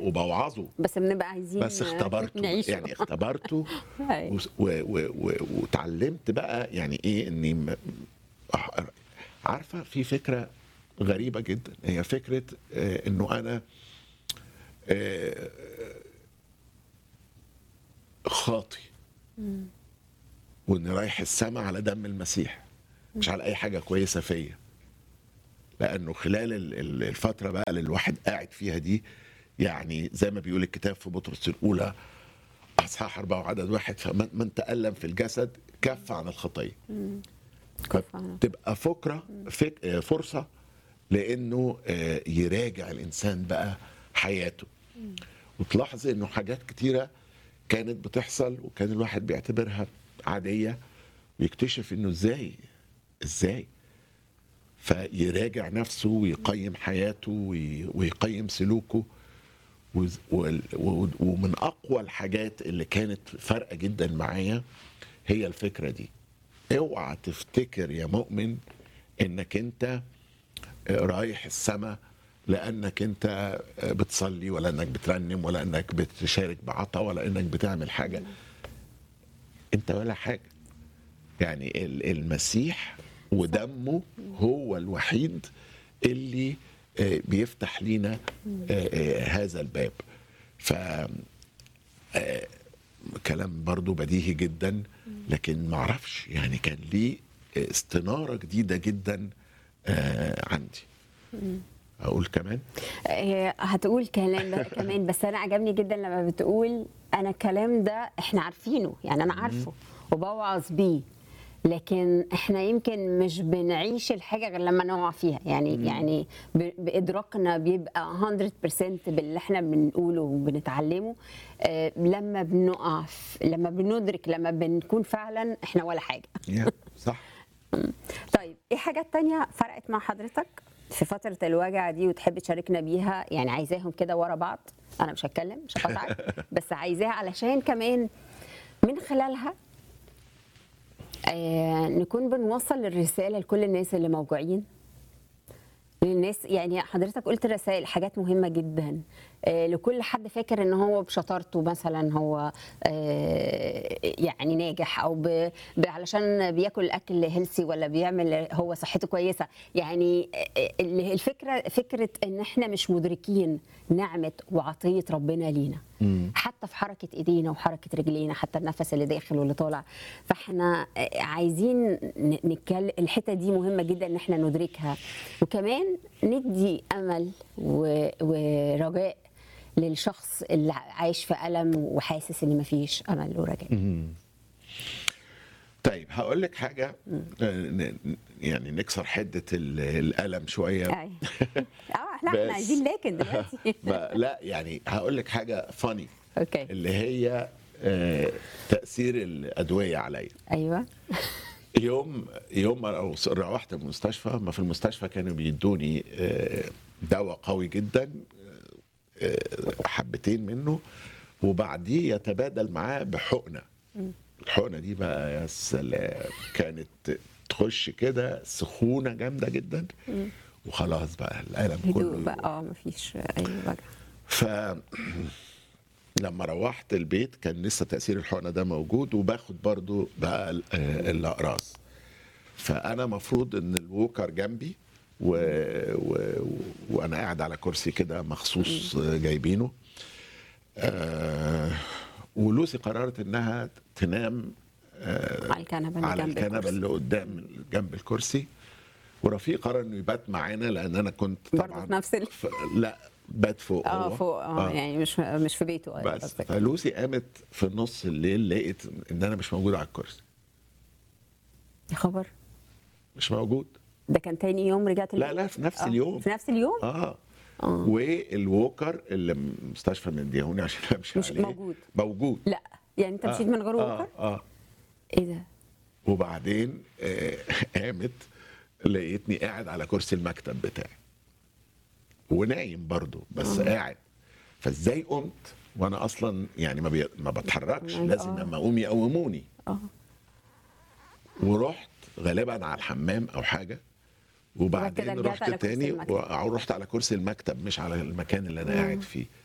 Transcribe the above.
وبوعظه، بس بنبقى عايزين بس اختبرته، نعيشه. يعني اختبرته أيوة. واتعلمت بقى يعني ايه اني عارفه في فكره غريبه جدا، هي فكره انه انا آه، خاطي، واني رايح السماء على دم المسيح، مش على اي حاجه كويسه فيا. لانه خلال الفتره بقى اللي الواحد قاعد فيها دي، يعني زي ما بيقول الكتاب في بطرس الاولى اصحاح 4 وعدد 1، فمن تألم في الجسد كف عن الخطيه. تبقى فرصه لانه يراجع الانسان بقى حياته، وتلاحظ انه حاجات كتيره كانت بتحصل وكان الواحد بيعتبرها عاديه، ويكتشف انه ازاي فيراجع نفسه ويقيم حياته ويقيم سلوكه. ومن اقوى الحاجات اللي كانت فارقه جدا معايا هي الفكره دي. اوعى تفتكر يا مؤمن انك انت رايح السماء لانك انت بتصلي، ولا انك بترنم، ولا انك بتشارك بعطا، ولا انك بتعمل حاجه. انت ولا حاجه. يعني المسيح ودمه هو الوحيد اللي بيفتح لينا هذا الباب. ف كلام برضو بديهي جدا، لكن معرفش يعني كان ليه استنارة جديدة جدا عندي. أقول كمان هتقول كلام كمان، بس انا عجبني جدا لما بتقول انا الكلام ده احنا عارفينه، يعني انا عارفه وبوعظ بيه، لكن احنا يمكن مش بنعيش الحاجه غير لما نقع فيها، يعني بادراكنا بيبقى 100% باللي احنا بنقوله وبنتعلمه لما بنقع، لما بندرك، لما بنكون فعلا احنا ولا حاجه. صح. طيب ايه حاجات تانية فرقت مع حضرتك في فترة الوجع دي وتحب تشاركنا بيها؟ يعني عايزاهم كده ورا بعض، انا مش هتكلم، مش هقطعك، بس عايزاها علشان كمان من خلالها نكون بنوصل الرسالة لكل الناس اللي موجوعين، للناس. يعني حضرتك قلت رسائل، حاجات مهمة جدا لكل حد فاكر ان هو بشطارته مثلا هو يعني ناجح، او علشان بياكل اكل هيلسي، ولا بيعمل هو صحته كويسة. يعني الفكرة فكرة ان احنا مش مدركين نعمة وعطية ربنا لينا، حتى في حركة ايدينا وحركة رجلينا، حتى النفس اللي داخل واللي طالع. فاحنا عايزين نتكلم، الحتة دي مهمة جدا ان احنا ندركها، وكمان ندي امل ورجاء للشخص اللي عايش في ألم وحاسس ان مفيش امل ورجاء. طيب هقول لك حاجه، يعني نكسر حده الالم شويه. لا احنا عايزين لكن دلوقتي لا يعني هقول لك حاجه فاني، اوكي، اللي هي تاثير الادويه عليا. ايوه. يوم ما روحت المستشفى، ما في المستشفى كانوا بيدوني دواء قوي جدا، حبتين منه، وبعديه يتبادل معاه بحقنه. الحقنه دي بقى يا سلام، كانت تخش كده سخونه جامده جدا، وخلاص بقى الالم كله بقى مفيش اي وجع. ف لما روحت البيت كان لسه تأثير الحقنة ده موجود، وباخد برضو بقى الأقراص. فأنا مفروض إن الووكر جنبي وأنا قاعد على كرسي كده مخصوص جايبينه. ولوسي قررت إنها تنام على الكنبة اللي قدام جنب الكرسي، ورفيق قرر إنه يبات معانا، لأن أنا كنت طبعا في نفس لا بات فوق. هو فوق يعني مش في بيته. بس فلوسي قامت في نص الليل، لقيت ان انا مش موجود على الكرسي. يا خبر، مش موجود. ده كان تاني يوم رجعت لا في نفس اليوم. في نفس اليوم. والووكر اللي المستشفى مديهوني عشان امشي مش عليه موجود. لا يعني انت مشيت من غير ووكر؟ ايه ده؟ وبعدين قامت لقيتني قاعد على كرسي المكتب بتاعي ونايم برضو، بس قاعد. فازاي قمت وانا اصلا يعني ما بتحركش، لازم لما اقوم يقوموني. ورحت غالبا على الحمام او حاجه، وبعدين رحت تاني ورحت على كرسي المكتب، مش على المكان اللي انا قاعد فيه.